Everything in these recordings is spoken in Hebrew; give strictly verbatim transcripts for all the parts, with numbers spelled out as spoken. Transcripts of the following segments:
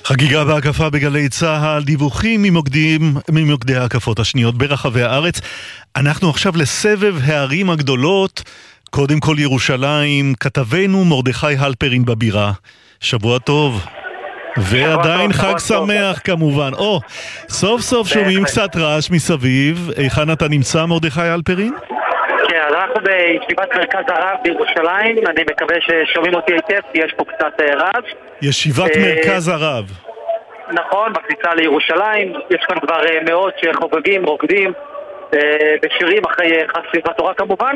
חגיגה בהקפה בגלי צהל, דיווחים ממוקדים, ממוקדי ההקפות השניות ברחבי הארץ. אנחנו עכשיו לסבב הערים הגדולות. קודם כל ירושלים, כתבנו מרדכי הלפרין בבירה. שבוע טוב. ועדיין חג שמח כמובן. או, סוף סוף שומעים קצת רעש מסביב. היכן אתה נמצא, מרדכי הלפרין? כן, אז אנחנו בישיבת מרכז הרב בירושלים. אני מקווה ששומעים אותי היטב, כי יש פה קצת רעש. ישיבת מרכז הרב. נכון, בכניסה לירושלים. יש כאן כבר מאות שחוגגים, רוקדים בשירים אחרי חג שמחת תורה כמובן.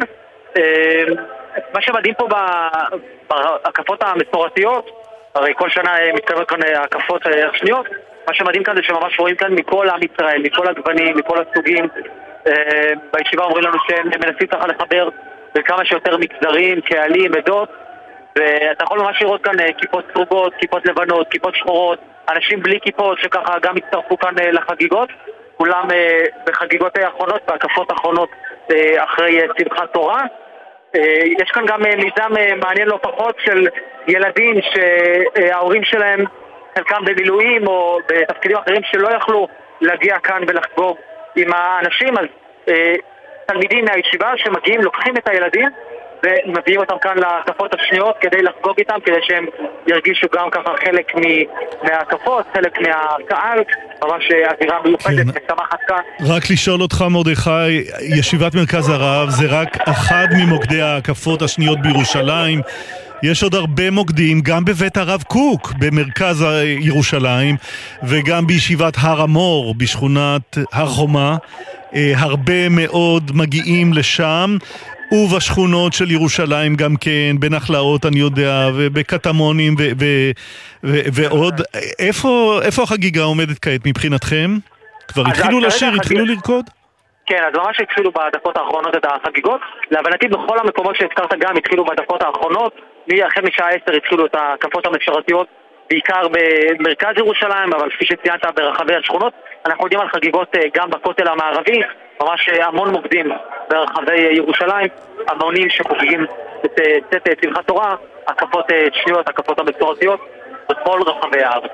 מה שמדהים פה בהקפות המסורתיות, הרי כל שנה מתקיימות כאן ההקפות השניות, מה שמדהים כאן זה שממש רואים כאן מכל עם ישראל, מכל הגוונים, מכל הסוגים. בישיבה אומרים לנו שהם מנסים ככה לחבר בכמה שיותר מגזרים, קהלים, עדות, ואתה יכול ממש לראות כאן כיפות סרוגות, כיפות לבנות, כיפות שחורות, אנשים בלי כיפות שככה גם הצטרפו כאן לחגיגות, כולם בחגיגות האחרונות, בהקפות האחרונות אחרי שמחת תורה. יש כאן גם מיזם מעניין לא פחות של ילדים שההורים שלהם חלקם במילואים או בתפקידים אחרים שלא יכלו להגיע כאן ולחגוג עם האנשים, אז תלמידים מהישיבה שמגיעים לוקחים את הילדים ומביאים אותם כאן להקפות השניות כדי לחגוג איתם, כדי שהם ירגישו גם ככה חלק מההקפות, חלק מהקהל, ממש אווירה מיוחדת ושמחת כאן. רק לשאול אותך מרדכי, ישיבת מרכז הרב זה רק אחד ממוקדי ההקפות השניות בירושלים. יש עוד הרבה מוקדים, גם בבית הרב קוק במרכז ירושלים וגם בישיבת הר המור בשכונת הר חומה. הרבה מאוד מגיעים לשם, ובשכונות של ירושלים גם כן, בנחלאות אני יודע, ובקטמונים ו- ו- ו- ועוד. איפה, איפה החגיגה עומדת כעת מבחינתכם? כבר התחילו לשיר, התחילו לרקוד? כן, אז ממש התחילו בדקות האחרונות את החגיגות. להבנתי בכל המקומות שהזכרת גם התחילו בדקות האחרונות. החל משעה עשר התחילו את ההקפות המסורתיות, בעיקר במרכז ירושלים, אבל כפי שציינת ברחבי השכונות. אנחנו יודעים על חגיגות גם בכותל המערבי, ממש המון מוקדים ברחבי ירושלים, המונים שחוגגים את צאת שמחת תורה, הקפות שניות, הקפות המסורתיות בכל רחבי הארץ.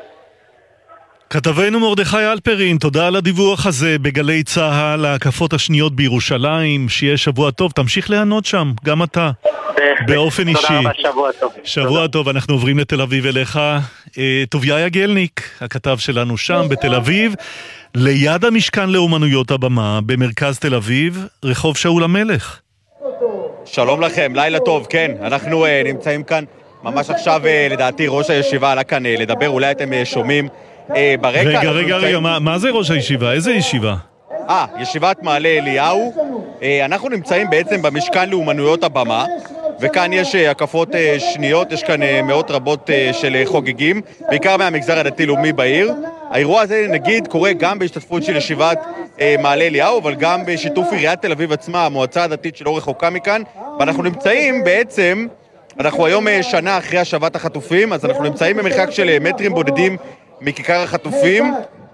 כתבנו מרדכי הלפרין, תודה על הדיווח הזה בגלי צהל, ההקפות השניות בירושלים. שיהיה שבוע טוב, תמשיך ליהנות שם, גם אתה, באופן אישי. תודה רבה, שבוע טוב. שבוע טוב, אנחנו עוברים לתל אביב אליך. טוביה יגלניק, הכתב שלנו שם בתל אביב, ליד המשכן לאומנויות הבמה, במרכז תל אביב, רחוב שאול המלך. שלום לכם, לילה טוב, כן, אנחנו uh, נמצאים כאן, ממש עכשיו uh, לדעתי ראש הישיבה עלה כאן uh, לדבר, אולי אתם uh, שומעים uh, ברקע. רגע, רגע, נמצאים... רגע, מה, מה זה ראש הישיבה? איזה ישיבה? אה, ישיבת מעלה אליהו. Uh, אנחנו נמצאים בעצם במשכן לאומנויות הבמה, וכאן יש uh, הקפות uh, שניות, יש כאן uh, מאות רבות uh, של uh, חוגגים, בעיקר מהמגזר הדתי-לאומי בעיר. האירוע הזה נגיד קורה גם בהשתתפות של ישיבת אה, מעלה אליהו, אבל גם בשיתוף עיריית תל אביב עצמה, המועצה הדתית שלא רחוקה מכאן, ואנחנו נמצאים בעצם, אנחנו היום אה, שנה אחרי השבת החטופים, אז אנחנו נמצאים במרחק של אה, מטרים בודדים מכיכר החטופים,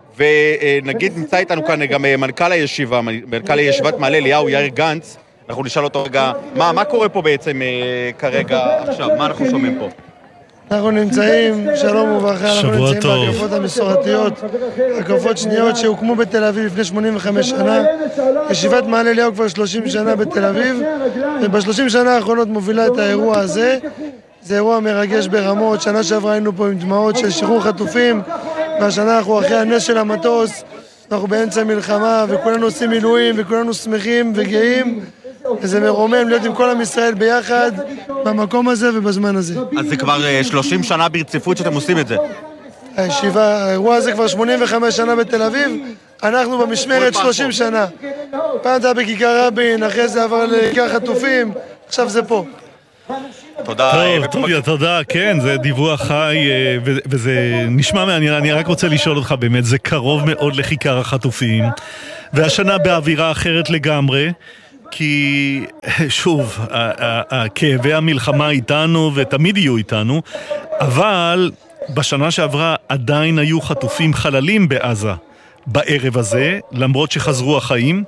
ונגיד נמצא איתנו כאן גם אה, מנכ"ל הישיבה, מנכ"ל ישיבת מעלה אליהו, יאיר גנץ. אנחנו נשאל אותו רגע, מה, מה קורה פה בעצם אה, כרגע עכשיו, מה אנחנו שומעים פה? אנחנו נמצאים, שלום וברכה, אנחנו נמצאים בהקפות המסורתיות, הקפות שניות שהוקמו בתל אביב לפני שמונים וחמש שנה. ישיבת מעלה אליהו כבר שלושים שנה בתל אביב, ובשלושים שנה האחרונות מובילה את האירוע הזה. זה אירוע מרגש ברמות. שנה שעברה היינו פה עם דמעות של שחרור חטופים, והשנה אנחנו אחרי הנס של המטוס, אנחנו באמצע מלחמה וכולנו עושים מילואים וכולנו שמחים וגאים, וזה מרומם להיות עם כל עם ישראל ביחד במקום הזה ובזמן הזה. אז זה כבר שלושים שנה ברציפות שאתם עושים את זה? הישיבה, האירוע הזה כבר שמונים וחמש שנה בתל אביב, אנחנו במשמרת שלושים שנה. פעם זה בכיכר רבין, אחרי זה עבר לכיכר חטופים, עכשיו זה פה. תודה. טוב, טוביה, תודה. כן, זה דיווח חי וזה נשמע מעניין. אני רק רוצה לשאול אותך באמת, זה קרוב מאוד לכיכר החטופים, והשנה באווירה אחרת לגמרי, כי שוב, כאבי המלחמה איתנו ותמיד יהיו איתנו, אבל בשנה שעברה עדיין היו חטופים חללים בעזה בערב הזה, למרות שחזרו החיים.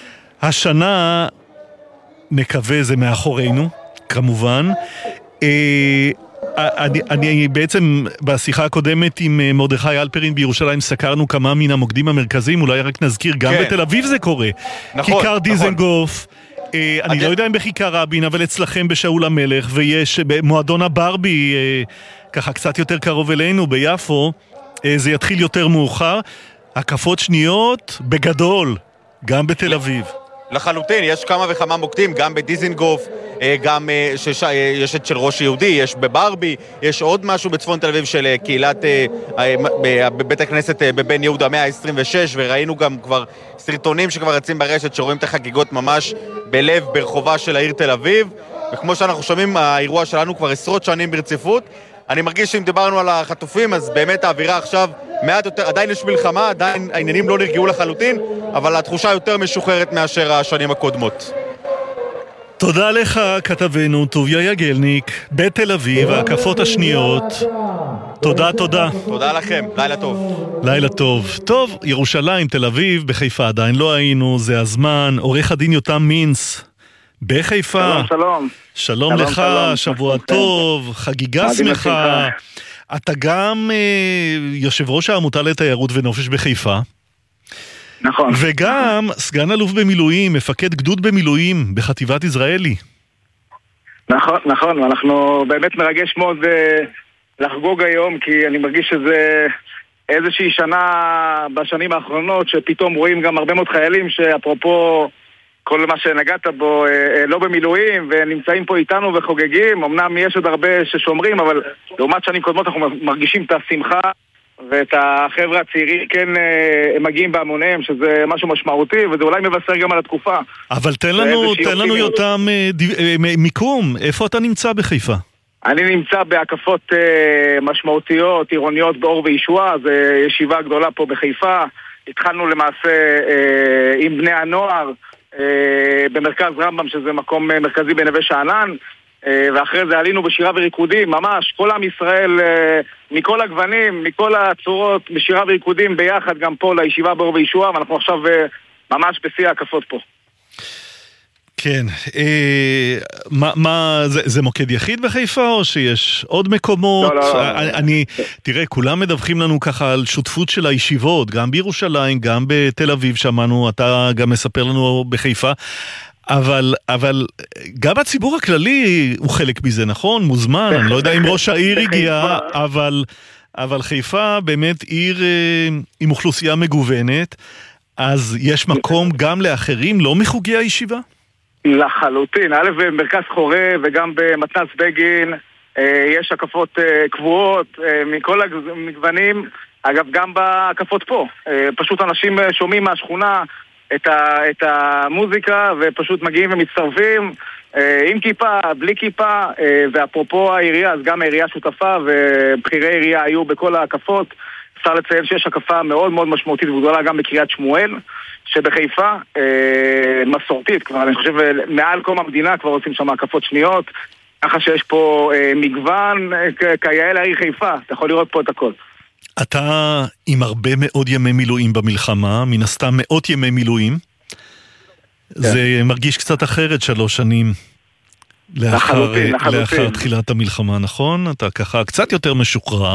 השנה נקווה זה מאחורינו, כמובן. אני, אני בעצם בשיחה הקודמת עם מרדכי אלפרין בירושלים סקרנו כמה מן המוקדים המרכזיים, אולי רק נזכיר, גם כן. בתל אביב זה קורה. נכון, כיכר נכון. דיזנגוף, אה, אני לא יודע אם בכיכר רבין, אבל אצלכם בשאול המלך, ויש במועדון הברבי, אה, ככה קצת יותר קרוב אלינו, ביפו, אה, זה יתחיל יותר מאוחר. הקפות שניות בגדול, גם בתל אביב. לחלוטין, יש כמה וכמה מוקדים, גם בדיזנגוף, גם שש, יש את של ראש יהודי, יש בברבי, יש עוד משהו בצפון תל אביב של קהילת, בבית הכנסת בבן יהודה מאה עשרים ושש, וראינו גם כבר סרטונים שכבר רצים ברשת שרואים את החגיגות ממש בלב, ברחובה של העיר תל אביב, וכמו שאנחנו שומעים, האירוע שלנו כבר עשרות שנים ברציפות. אני מרגיש שאם דיברנו על החטופים, אז באמת האווירה עכשיו מעט יותר, עדיין יש מלחמה, עדיין העניינים לא נרגעו לחלוטין, אבל התחושה יותר משוחררת מאשר השנים הקודמות. תודה לך, כתבנו טוביה יגלניק, בתל אביב, ההקפות השניות. תודה, תודה. תודה לכם, לילה טוב. לילה טוב. טוב, ירושלים, תל אביב, בחיפה עדיין לא היינו, זה הזמן. עורך הדין יותם מינץ, בחיפה. שלום, שלום. שלום לך, שלום, שבוע שלום. טוב, חגיגה שמחה. אתה גם אה, יושב ראש העמותה לתיירות ונופש בחיפה. נכון. וגם סגן אלוף במילואים, מפקד גדוד במילואים בחטיבת יזרעאלי. נכון, נכון, אנחנו באמת מרגש מאוד לחגוג היום, כי אני מרגיש שזה איזושהי שנה בשנים האחרונות, שפתאום רואים גם הרבה מאוד חיילים שאפרופו כל מה שנגעת בו לא במילואים, ונמצאים פה איתנו וחוגגים. אמנם יש עוד הרבה ששומרים, אבל לעומת שנים קודמות אנחנו מרגישים את השמחה ואת החבר'ה הצעירים, כן, הם מגיעים בהמוניהם, שזה משהו משמעותי, וזה אולי מבשר גם על התקופה. אבל תן לנו, תן לנו יותם מיקום, איפה אתה נמצא בחיפה? אני נמצא בהקפות משמעותיות, עירוניות באור וישועה, זה ישיבה גדולה פה בחיפה. התחלנו למעשה עם בני הנוער, במרכז רמב"ם, שזה מקום מרכזי בנווה שאנן, ואחרי זה עלינו בשירה וריקודים, ממש, כל עם ישראל, מכל הגוונים, מכל הצורות, בשירה וריקודים ביחד גם פה לישיבה באור וישועה, ואנחנו עכשיו ממש בשיא ההקפות פה. כן, אה, מה, מה, זה, זה מוקד יחיד בחיפה או שיש עוד מקומות? לא, לא, לא. אני, אני, תראה, כולם מדווחים לנו ככה על שותפות של הישיבות, גם בירושלים, גם בתל אביב, שמענו, אתה גם מספר לנו בחיפה, אבל, אבל גם הציבור הכללי הוא חלק מזה, נכון? מוזמן, אני לא יודע אם ראש העיר הגיע, אבל, אבל חיפה באמת עיר עם אוכלוסייה מגוונת, אז יש מקום גם לאחרים, לא מחוגי הישיבה? לחלוטין, א' במרכז חורה וגם במתנ"ס בגין יש הקפות קבועות מכל המגוונים, אגב גם בהקפות פה, פשוט אנשים שומעים מהשכונה את, ה, את המוזיקה ופשוט מגיעים ומצטרפים עם כיפה, בלי כיפה, ואפרופו העירייה, אז גם העירייה שותפה ובחירי העירייה היו בכל ההקפות. אפשר לציין שיש הקפה מאוד מאוד משמעותית וגדולה גם בקריית שמואל שבחיפה, אה, מסורתית כבר, אני חושב מעל קום המדינה כבר עושים שם הקפות שניות, ככה שיש פה אה, מגוון אה, כיאה לעיר חיפה, אתה יכול לראות פה את הכל. אתה עם הרבה מאוד ימי מילואים במלחמה, מן הסתם מאות ימי מילואים, yeah. זה מרגיש קצת אחרת שלוש שנים לאחר, לחלוטין, לחלוטין. לאחר תחילת המלחמה, נכון? אתה ככה קצת יותר משוחרר,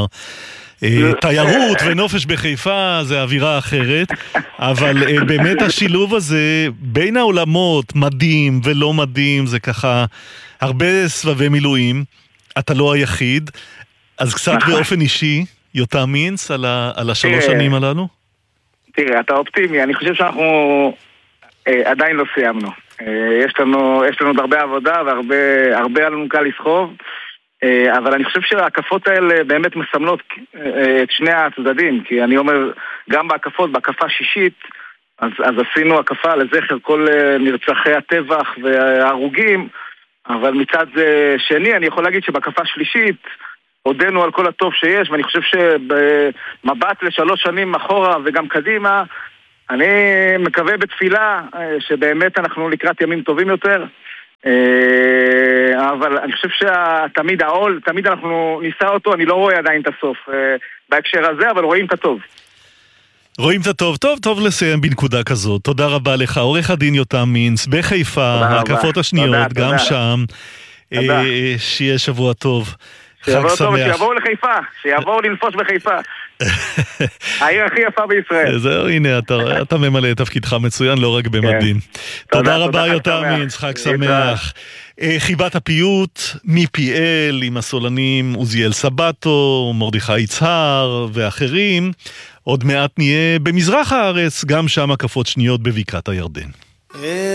תיירות ונופש בחיפה זה אווירה אחרת, אבל באמת השילוב הזה בין העולמות, מדהים ולא מדהים, זה ככה הרבה סבבי מילואים, אתה לא היחיד, אז קצת באופן אישי, יותם מינץ על, ה, על השלוש שנים הללו? תראה, אתה אופטימי, אני חושב שאנחנו אה, עדיין לא סיימנו. אה, יש לנו, יש לנו הרבה עבודה והרבה הרבה לנו קל לסחוב, אבל אני חושב שההקפות האלה באמת מסמלות את שני הצדדים, כי אני אומר, גם בהקפות, בהקפה שישית, אז, אז עשינו הקפה לזכר כל נרצחי הטבח וההרוגים, אבל מצד שני אני יכול להגיד שבהקפה שלישית הודנו על כל הטוב שיש, ואני חושב שבמבט לשלוש שנים אחורה וגם קדימה, אני מקווה בתפילה שבאמת אנחנו לקראת ימים טובים יותר, אבל אני חושב שתמיד העול, תמיד אנחנו ניסה אותו, אני לא רואה עדיין את הסוף בהקשר הזה, אבל רואים את הטוב. רואים את הטוב, טוב, טוב לסיים בנקודה כזאת. תודה רבה לך, עורך הדין יותם מינץ, בחיפה, ההקפות השניות, גם שם. שיהיה שבוע טוב. חג שמח. שיבואו לחיפה, שיבואו לנפוש בחיפה. העיר הכי יפה בישראל. זהו, הנה, אתה ממלא את תפקידך מצוין, לא רק במדים. תודה רבה יותם מינץ, חג שמח. חיבת הפיוט, מי פי אל, עם הסולנים עוזיאל סבתו, מרדכי יצהר ואחרים. עוד מעט נהיה במזרח הארץ, גם שם הקפות שניות בבקעת הירדן.